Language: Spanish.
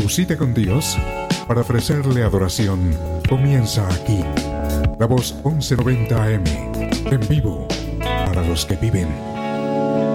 Tu cita con Dios para ofrecerle adoración comienza aquí. La Voz 1190 AM, en vivo para los que viven.